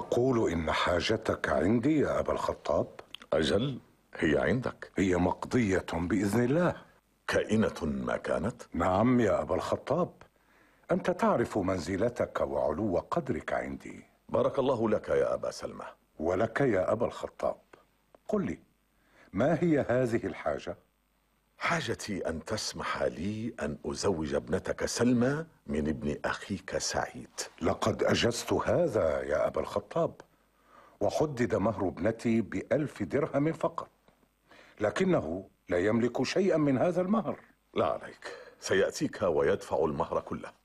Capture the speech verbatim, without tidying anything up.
تقول إن حاجتك عندي يا أبا الخطاب؟ أجل، هي عندك. هي مقضية بإذن الله، كائنة ما كانت. نعم يا أبا الخطاب، أنت تعرف منزلتك وعلو قدرك عندي. بارك الله لك يا أبا سلمى. ولك يا أبا الخطاب. قل لي، ما هي هذه الحاجة؟ حاجتي أن تسمح لي أن أزوج ابنتك سلمى من ابن أخيك سعيد. لقد أجزت هذا يا أبا الخطاب، وحدد مهر ابنتي بألف درهم فقط، لكنه لا يملك شيئا من هذا المهر. لا عليك، سيأتيك ويدفع المهر كله.